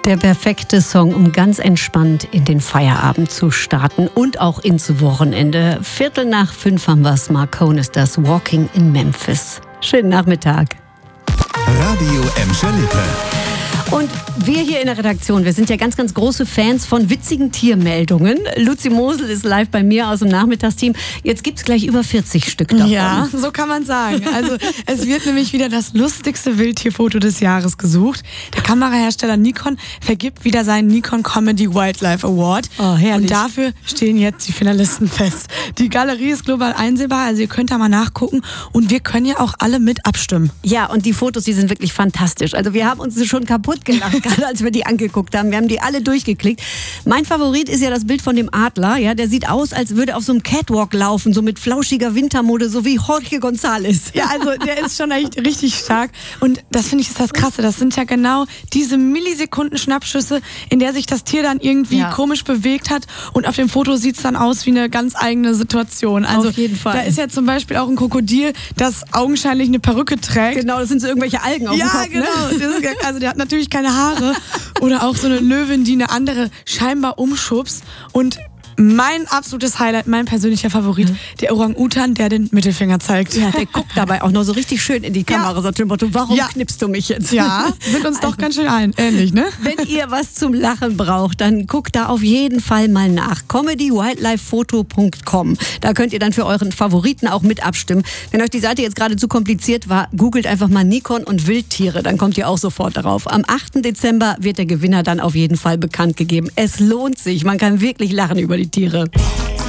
Der perfekte Song, um ganz entspannt in den Feierabend zu starten und auch ins Wochenende. 4:45 haben wir es. Marcone ist das, Walking in Memphis. Schönen Nachmittag. Radio Emscher Lippe. Und wir hier in der Redaktion, wir sind ja ganz, ganz große Fans von witzigen Tiermeldungen. Luzi Mosel ist live bei mir aus dem Nachmittagsteam. Jetzt gibt es gleich über 40 Stück davon. Ja, so kann man sagen. Also es wird nämlich wieder das lustigste Wildtierfoto des Jahres gesucht. Der Kamerahersteller Nikon vergibt wieder seinen Nikon Comedy Wildlife Award. Oh, herrlich. Und dafür stehen jetzt die Finalisten fest. Die Galerie ist global einsehbar, also ihr könnt da mal nachgucken. Und wir können ja auch alle mit abstimmen. Ja, und die Fotos, die sind wirklich fantastisch. Also wir haben uns schon kaputt gelacht, gerade als wir die angeguckt haben. Wir haben die alle durchgeklickt. Mein Favorit ist ja das Bild von dem Adler. Ja, der sieht aus, als würde er auf so einem Catwalk laufen, so mit flauschiger Wintermode, so wie Jorge González. Ja, also der ist schon echt richtig stark. Und das finde ich ist das Krasse. Das sind ja genau diese Millisekunden-Schnappschüsse, in der sich das Tier dann irgendwie komisch bewegt hat. Und auf dem Foto sieht es dann aus wie eine ganz eigene Situation. Also auf jeden Fall. Da ist ja zum Beispiel auch ein Krokodil, das augenscheinlich eine Perücke trägt. Genau, das sind so irgendwelche Algen auf dem Kopf. Ja, genau. Also der hat natürlich keine Haare. Oder auch so eine Löwin, die eine andere scheinbar umschubst. Und mein absolutes Highlight, mein persönlicher Favorit, der Orang-Utan, der den Mittelfinger zeigt. Ja, der guckt dabei auch noch so richtig schön in die Kamera, so dem Motto, warum knippst du mich jetzt? Ja, sind uns doch ganz schön ähnlich, ne? Wenn ihr was zum Lachen braucht, dann guckt da auf jeden Fall mal nach. comedywildlifephoto.com. Da könnt ihr dann für euren Favoriten auch mit abstimmen. Wenn euch die Seite jetzt gerade zu kompliziert war, googelt einfach mal Nikon und Wildtiere, dann kommt ihr auch sofort darauf. Am 8. Dezember wird der Gewinner dann auf jeden Fall bekannt gegeben. Es lohnt sich, man kann wirklich lachen über die Tiere.